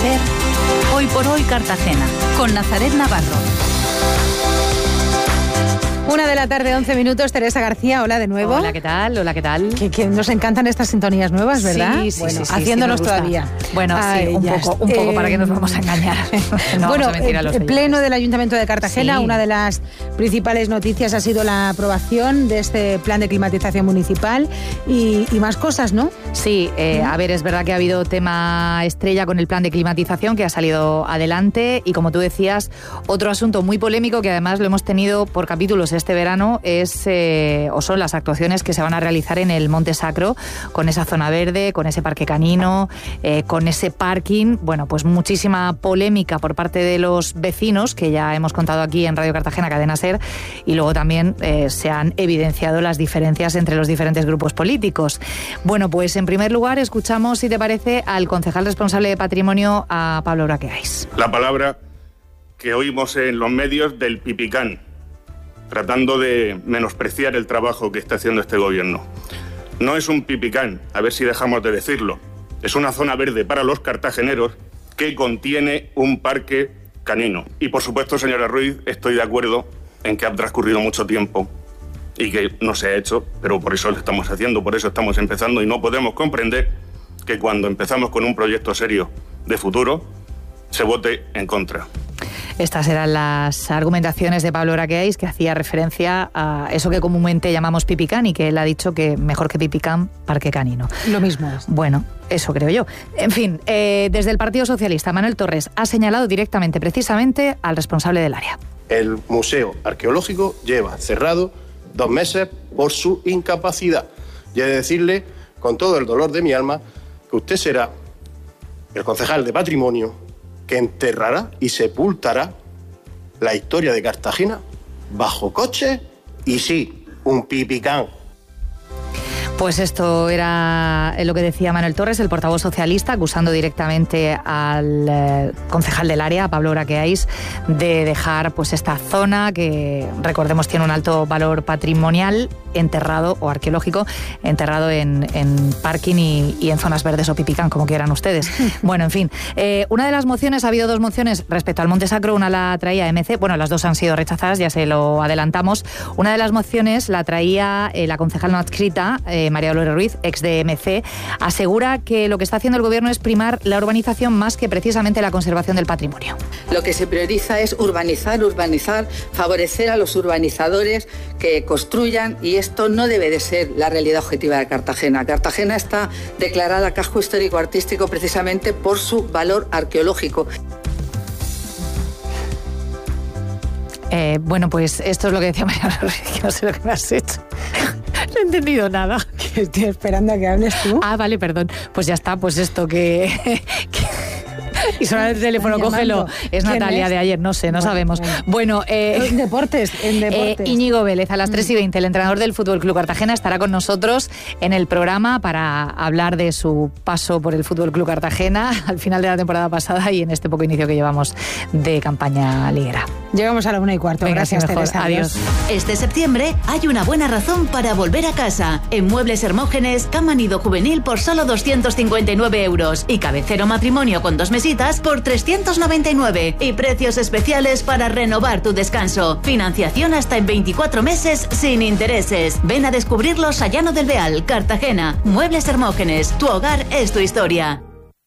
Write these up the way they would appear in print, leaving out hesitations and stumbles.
SER, Hoy por Hoy Cartagena, con Nazaret Navarro. 1:11 p.m, Teresa García, hola de nuevo. Hola, ¿qué tal? Hola, ¿qué tal? Que nos encantan estas sintonías nuevas, ¿verdad? Sí, bueno, sí, haciéndonos todavía. Bueno, sí, un poco, para que nos vamos a engañar. No bueno, vamos a mentir a los el pleno del Ayuntamiento de Cartagena, sí. Una de las principales noticias ha sido la aprobación de este plan de climatización municipal y más cosas, ¿no? Sí, a ver, es verdad que ha habido tema estrella con el plan de climatización que ha salido adelante y, como tú decías, otro asunto muy polémico que además lo hemos tenido por capítulos este verano son las actuaciones que se van a realizar en el Monte Sacro, con esa zona verde, con ese parque canino, con ese parking. Bueno, pues muchísima polémica por parte de los vecinos, que ya hemos contado aquí en Radio Cartagena, Cadena SER, y luego también se han evidenciado las diferencias entre los diferentes grupos políticos. Bueno, pues en primer lugar escuchamos, si te parece, al concejal responsable de Patrimonio, a Pablo Braqueais. La palabra que oímos en los medios del pipicán, tratando de menospreciar el trabajo que está haciendo este gobierno. No es un pipicán, a ver si dejamos de decirlo. Es una zona verde para los cartageneros que contiene un parque canino. Y por supuesto, señora Ruiz, estoy de acuerdo en que ha transcurrido mucho tiempo y que no se ha hecho, pero por eso lo estamos haciendo, por eso estamos empezando, y no podemos comprender que cuando empezamos con un proyecto serio de futuro se vote en contra. Estas eran las argumentaciones de Pablo Braqueais, que hacía referencia a eso que comúnmente llamamos pipicán y que él ha dicho que mejor que pipicán, parque canino. Lo mismo es. Bueno, eso creo yo. En fin, desde el Partido Socialista, Manuel Torres ha señalado directamente, precisamente, al responsable del área. El Museo Arqueológico lleva cerrado 2 meses por su incapacidad. Y he de decirle, con todo el dolor de mi alma, que usted será el concejal de Patrimonio que enterrará y sepultará la historia de Cartagena bajo coche y sí, un pipicán. Pues esto era lo que decía Manuel Torres, el portavoz socialista, acusando directamente al concejal del área, a Pablo Braqueais, de dejar pues esta zona que, recordemos, tiene un alto valor patrimonial, enterrado, o arqueológico, enterrado en parking y en zonas verdes o pipicán, como quieran ustedes. Bueno, en fin, una de las mociones, ha habido 2 mociones respecto al Monte Sacro, una la traía MC, bueno, las 2 han sido rechazadas, ya se lo adelantamos. Una de las mociones la traía la concejal no adscrita, María Dolores Ruiz, ex de MC, asegura que lo que está haciendo el gobierno es primar la urbanización más que precisamente la conservación del patrimonio. Lo que se prioriza es urbanizar, favorecer a los urbanizadores que construyan, y esto no debe de ser la realidad objetiva de Cartagena. Cartagena está declarada casco histórico artístico precisamente por su valor arqueológico. Bueno, pues esto es lo que decía María Dolores, que no sé lo que me has hecho. No he entendido nada. Que estoy esperando a que hables tú. Ah, vale, perdón. Pues ya está, pues esto que y suena el teléfono, cógelo. Es Natalia de ayer, no sé, no sabemos. Bueno, en deportes. Íñigo Vélez, a las 3:20, el entrenador del Fútbol Club Cartagena, estará con nosotros en el programa para hablar de su paso por el Fútbol Club Cartagena al final de la temporada pasada y en este poco inicio que llevamos de campaña liguera. Llegamos a la 1:15. Venga, Gracias, Teresa. Adiós. Este septiembre hay una buena razón para volver a casa. En Muebles Hermógenes, cama nido juvenil por solo 259 euros y cabecero matrimonio con 2 mesitas por 399 y precios especiales para renovar tu descanso. Financiación hasta en 24 meses sin intereses. Ven a descubrirlos a Llano del Beal, Cartagena. Muebles Hermógenes, tu hogar es tu historia.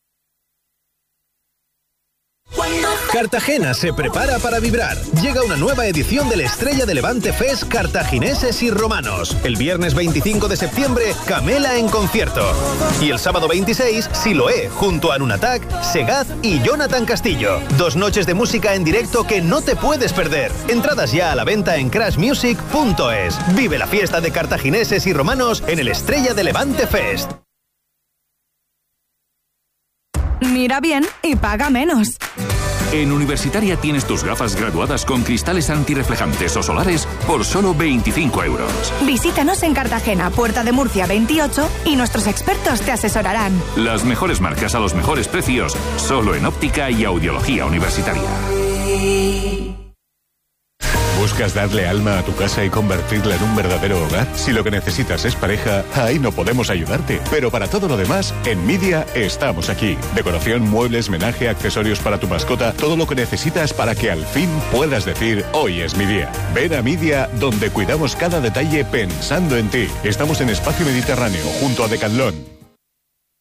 Cartagena se prepara para vibrar. Llega una nueva edición del Estrella de Levante Fest Cartagineses y Romanos. El viernes 25 de septiembre, Camela en concierto. Y el sábado 26, Siloé, junto a Nunatak, Segaz y Jonathan Castillo. 2 noches de música en directo que no te puedes perder. Entradas ya a la venta en crashmusic.es. Vive la fiesta de Cartagineses y Romanos en el Estrella de Levante Fest. Mira bien y paga menos. En Universitaria tienes tus gafas graduadas con cristales antirreflejantes o solares por solo 25 euros. Visítanos en Cartagena, Puerta de Murcia 28, y nuestros expertos te asesorarán. Las mejores marcas a los mejores precios, solo en óptica y audiología universitaria. ¿Buscas darle alma a tu casa y convertirla en un verdadero hogar? Si lo que necesitas es pareja, ahí no podemos ayudarte. Pero para todo lo demás, en Media estamos aquí. Decoración, muebles, menaje, accesorios para tu mascota, todo lo que necesitas para que al fin puedas decir, hoy es mi día. Ven a Media, donde cuidamos cada detalle pensando en ti. Estamos en Espacio Mediterráneo, junto a Decathlon.